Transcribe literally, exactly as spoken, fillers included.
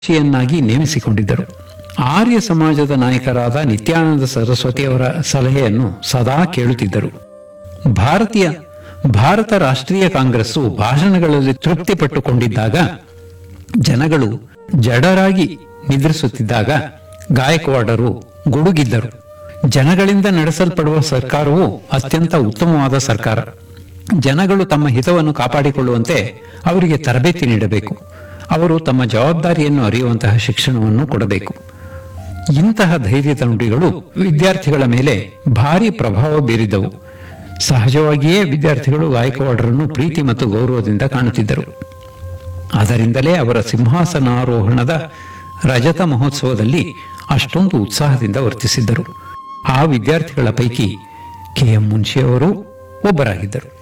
ನ್ನಾಗಿ ನೇಮಿಸಿಕೊಂಡಿದ್ದರು. ಆರ್ಯ ಸಮಾಜದ ನಾಯಕರಾದ ನಿತ್ಯಾನಂದ ಸರಸ್ವತಿಯವರ ಸಲಹೆಯನ್ನು ಸದಾ ಕೇಳುತ್ತಿದ್ದರು. ಭಾರತೀಯ ಭಾರತ ರಾಷ್ಟ್ರೀಯ ಕಾಂಗ್ರೆಸ್ಸು ಭಾಷಣಗಳಲ್ಲಿ ತೃಪ್ತಿಪಟ್ಟುಕೊಂಡಿದ್ದಾಗ, ಜನಗಳು ಜಡರಾಗಿ ನಿದ್ರಿಸುತ್ತಿದ್ದಾಗ ಗಾಯಕ್ವಾಡರು ಗುಡುಗಿದ್ದರು. ಜನಗಳಿಂದ ನಡೆಸಲ್ಪಡುವ ಸರ್ಕಾರವು ಅತ್ಯಂತ ಉತ್ತಮವಾದ ಸರ್ಕಾರ. ಜನಗಳು ತಮ್ಮ ಹಿತವನ್ನು ಕಾಪಾಡಿಕೊಳ್ಳುವಂತೆ ಅವರಿಗೆ ತರಬೇತಿ ನೀಡಬೇಕು. ಅವರು ತಮ್ಮ ಜವಾಬ್ದಾರಿಯನ್ನು ಅರಿಯುವಂತಹ ಶಿಕ್ಷಣವನ್ನು ಕೊಡಬೇಕು. ಇಂತಹ ಧೈರ್ಯದ ನುಡಿಗಳು ವಿದ್ಯಾರ್ಥಿಗಳ ಮೇಲೆ ಭಾರಿ ಪ್ರಭಾವ ಬೀರಿದವು. ಸಹಜವಾಗಿಯೇ ವಿದ್ಯಾರ್ಥಿಗಳು ಗಾಯಕ್ವಾಡರನ್ನು ಪ್ರೀತಿ ಮತ್ತು ಗೌರವದಿಂದ ಕಾಣುತ್ತಿದ್ದರು. ಆದ್ದರಿಂದಲೇ ಅವರ ಸಿಂಹಾಸನಾರೋಹಣದ ರಜತ ಮಹೋತ್ಸವದಲ್ಲಿ ಅಷ್ಟೊಂದು ಉತ್ಸಾಹದಿಂದ ವರ್ತಿಸಿದ್ದರು. ಆ ವಿದ್ಯಾರ್ಥಿಗಳ ಪೈಕಿ ಕೆ ಎಂ ಮುನ್ಷಿಯವರು ಒಬ್ಬರಾಗಿದ್ದರು.